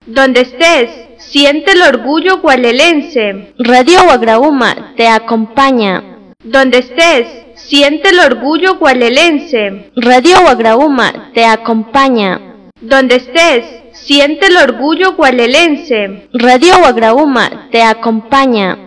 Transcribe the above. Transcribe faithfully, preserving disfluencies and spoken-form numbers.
Donde estés, siente el orgullo gualelense. Radio Guagrauma te acompaña. Donde estés, siente el orgullo gualelense. Radio Guagrauma te acompaña. Donde estés, siente el orgullo gualelense. Radio Guagrauma te acompaña.